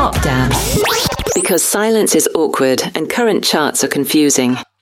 Stop, Dan. Because silence is awkward and current charts are confusing.